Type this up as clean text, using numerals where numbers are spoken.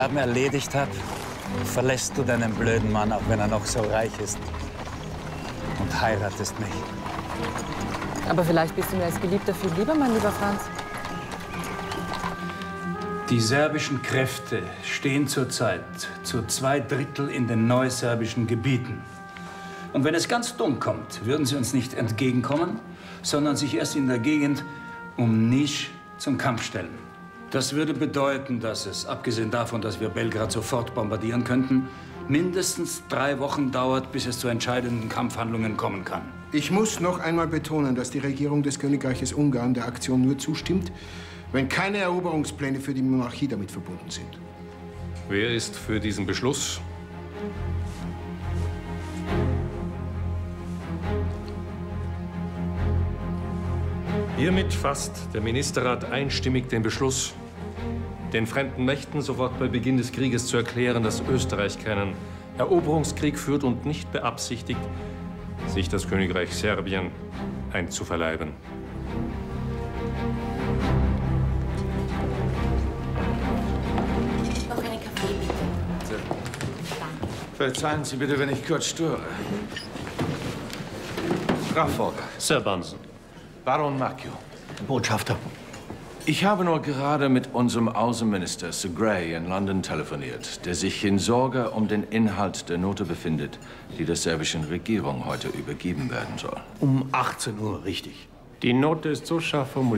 erledigt habe, verlässt du deinen blöden Mann, auch wenn er noch so reich ist, und heiratest mich. Aber vielleicht bist du mir als Geliebter viel lieber, mein lieber Franz. Die serbischen Kräfte stehen zurzeit zu 2/3 in den neuserbischen Gebieten. Und wenn es ganz dumm kommt, würden sie uns nicht entgegenkommen, sondern sich erst in der Gegend um Niš zum Kampf stellen. Das würde bedeuten, dass es, abgesehen davon, dass wir Belgrad sofort bombardieren könnten, mindestens 3 Wochen dauert, bis es zu entscheidenden Kampfhandlungen kommen kann. Ich muss noch einmal betonen, dass die Regierung des Königreiches Ungarn der Aktion nur zustimmt, wenn keine Eroberungspläne für die Monarchie damit verbunden sind. Wer ist für diesen Beschluss? Hiermit fasst der Ministerrat einstimmig den Beschluss, den fremden Mächten sofort bei Beginn des Krieges zu erklären, dass Österreich keinen Eroberungskrieg führt und nicht beabsichtigt, sich das Königreich Serbien einzuverleiben. Noch einen Kaffee, bitte. Verzeihen Sie bitte, wenn ich kurz störe. Graf Volker. Sir Bunsen. Baron Macchio. Botschafter. Ich habe nur gerade mit unserem Außenminister Sir Grey in London telefoniert, der sich in Sorge um den Inhalt der Note befindet, die der serbischen Regierung heute übergeben werden soll. Um 18 Uhr, richtig. Die Note ist so scharf formuliert,